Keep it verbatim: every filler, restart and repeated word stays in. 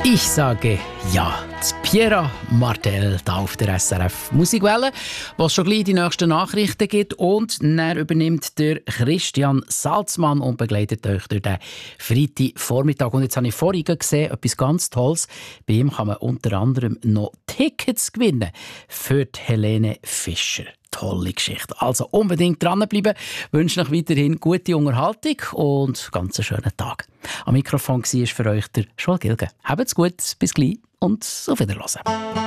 Ich sage ja. Das Piera Martel da auf der S R F Musikwelle, was schon gleich die nächsten Nachrichten gibt. Und dann übernimmt der Christian Salzmann und begleitet euch durch den Freitagvormittag. Und jetzt habe ich vorhin gesehen, etwas ganz Tolles. Bei ihm kann man unter anderem noch Tickets gewinnen für die Helene Fischer. Tolle Geschichte. Also unbedingt dranbleiben. Ich wünsche euch weiterhin gute Unterhaltung und ganz einen schönen Tag. Am Mikrofon war für euch der Joel Gilgen. Habt's gut, bis gleich und auf Wiederhören.